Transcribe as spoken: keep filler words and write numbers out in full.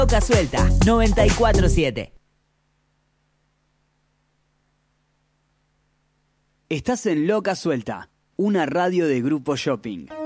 Loca Suelta, noventa y cuatro siete. Estás en Loca Suelta, una radio de Grupo Shopping.